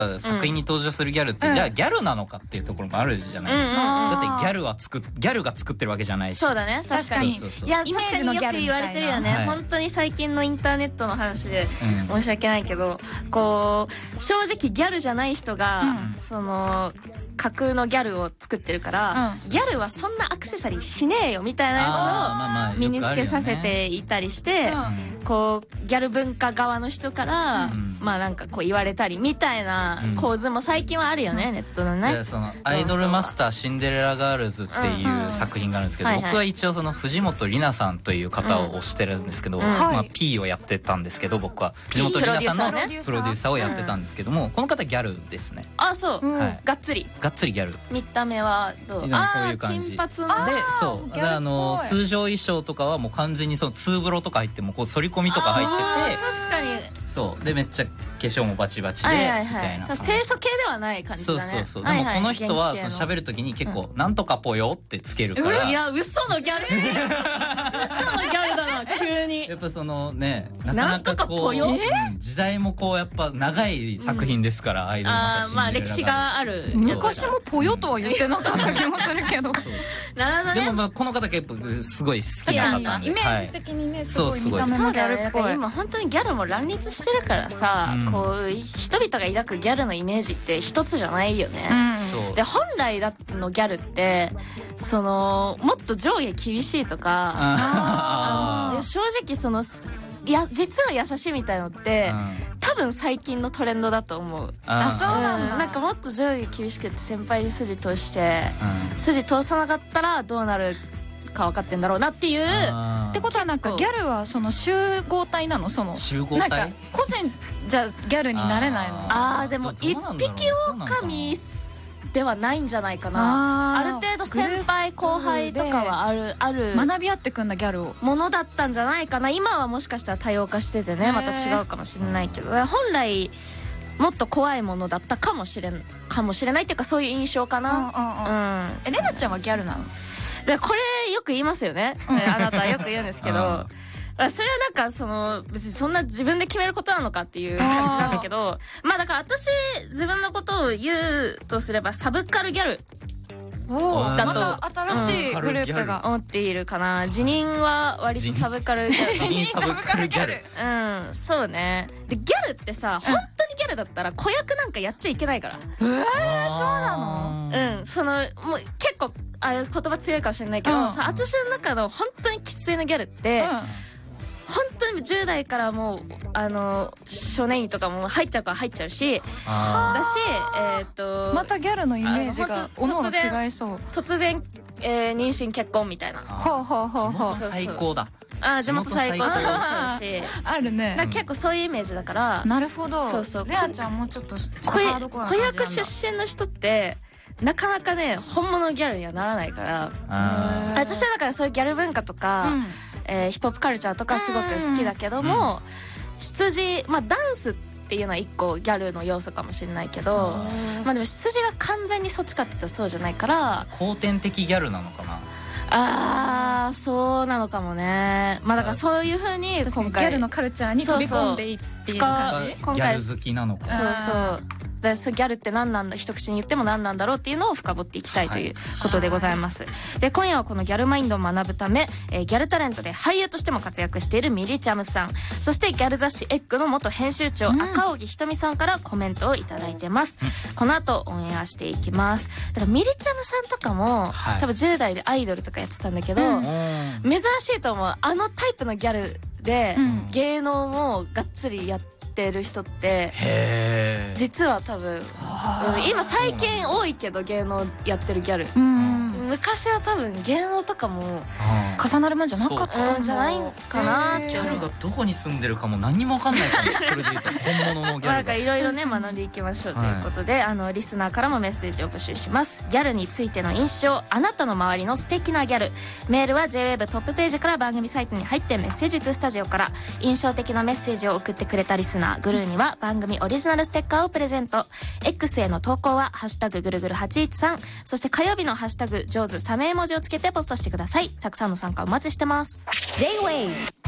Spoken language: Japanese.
作品に登場するギャルって、じゃあギャルなのかっていうところもあるじゃないですか。だってギャルが作ってるわけじゃないし。 そうだね、確かに。いや、 イメージのギャルみたいな。 よく言われてるよね。本当に最近のインターネットの話で申し訳ないけど、こう正直ギャルじゃない人がその架空のギャルを作ってるから、ギャルはそんなアクセサリーしねえよみたいなやつを身につけさせていたりして、こうギャル文化側の人からまあなんかこう言われたりみたいな構図も最近はあるよね、ネットのね。 そのアイドルマスターシンデレラガールズっていう作品があるんですけど、僕は一応その藤本里奈さんという方を推してるんですけど、まあ P をやってたんですけど、僕は藤本里奈さんのプロデューサーをやってたんですけども、この方ギャルですね。 あ、そう、がっつりギャル。 見た目はどう？ こういう感じで、 金髪で、 そう通常衣装とかはもう完全にそのツーブロとか入ってもこう反り込みとか入ってて、 確かにそうでめっちゃ化粧もバチバチでみたいな、 清楚系ではない感じだね。 そうでもこの人は喋る時に結構なんとかぽよってつけるから、 いや嘘のギャル嘘のギャルだな急に。 やっぱそのね、なかなかこう時代もこうやっぱ長い作品ですから、アイドルマスターシンデレラガールズ。 まあ歴史がある。 昔もぽよとは言ってなかった気もするけど。 なるほどね。 でもまあこの方結構すごい好きな方で、 イメージ的にね、すごい見た目そうもギャルっぽい。 今本当にギャルも乱立してるからさ、こう人々が抱くギャルのイメージって一つじゃないよね。で本来のギャルってそのもっと上下厳しいとか、正直その実は優しいみたいのって、多分最近のトレンドだと思う。 あ、そうなんだ。 なんかもっと上下厳しくて先輩に筋通して、筋通さなかったらどうなるか分かってんだろうなっていう。 ってことはなんかギャルはその集合体なの？その集合体？ なんか個人じゃギャルになれないの？ でも一匹狼ではないんじゃないかな。ある程度先輩後輩とかはある学び合ってくんだギャルをものだったんじゃないかな。今はもしかしたら多様化しててね、また違うかもしれないけど、本来もっと怖いものだったかもしれないっていうか、そういう印象かな。 レナちゃんはギャルなの？ でこれよく言いますよね。あなたはよく言うんですけど。それはなんかその別にそんな自分で決めることなのかっていう感じなんだけど、まあだから私自分のことを言うとすればサブカルギャルだと、 また新しいグループが思っているかな。辞任は割とサブカルギャル。 辞任サブカルギャル。 そうね。でギャルってさ、本当にギャルだったら子役なんかやっちゃいけないから。 そうなの？そのもう結構あれ言葉強いかもしれないけどさ、私の中の本当に生粋のギャルって。本当に10代からもう少年院とかも入っちゃうから入っちゃうし、だしまたギャルのイメージがおのおの違いそう。 突然妊娠結婚みたいな。 最高だ。 地元最高とかもそうし、 あるね。 結構そういうイメージだから。 なるほど。 そうそう。 レアちゃんもうちょっとハードコアな感じなんだ。 子役出身の人ってなかなかね本物ギャルにはならないから。私はだからそういうギャル文化とか。ヒップホップカルチャーとかすごく好きだけども、出自ダンスっていうのは一個ギャルの要素かもしれないけど、でも出自が完全にそっちかって言ったらそうじゃないから、 後天的ギャルなのかな。 そうなのかもね。だからそういう風に今回ギャルのカルチャーに飛び込んでいっている感じ。 ギャル好きなのか。 そうギャルって何なんだ、一口に言っても何なんだろうっていうのを深掘っていきたいということでございます。で今夜はこのギャルマインドを学ぶため、ギャルタレントで俳優としても活躍しているミリチャムさん、そしてギャル雑誌エッグの元編集長、赤荻ひとみさんからコメントをいただいてます。この後オンエアしていきます。だからミリチャムさんとかも、多分10代でアイドルとかやってたんだけど、珍しいと思う。あのタイプのギャルで、芸能もがっつりやってる人って実は多分今最近多いけど芸能やってるギャル、昔は多分芸能とかも重なるもんじゃなかったんじゃないかなって。 ギャルがどこに住んでるかも何も分かんないかも。それで言うと本物のギャルなんかいろいろね学んでいきましょうということで、リスナーからもメッセージを募集します。ギャルについての印象、あなたの周りの素敵なギャル、メールは JWAVE トップページから番組サイトに入ってメッセージ2スタジオから。印象的なメッセージを送ってくれたリスナーグルーには番組オリジナルステッカーをプレゼント。 X への投稿はハッシュタグぐるぐる813、そして火曜日のハッシュタグ上手サメ絵文字をつけてポストしてください。たくさんの参加お待ちしてます。 J-WAVE